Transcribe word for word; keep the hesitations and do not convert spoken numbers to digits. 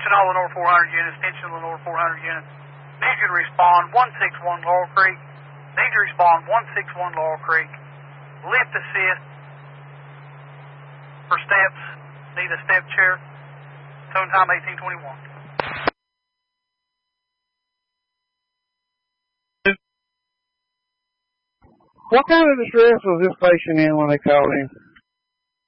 Attention all Lenore four hundred units, attention Lenore four hundred units. Need you to respond one six one Laurel Creek. Need you to respond one six one Laurel Creek. Lift assist for steps. Need a step chair. Tone time eighteen twenty-one. What kind of distress was this patient in when they called him?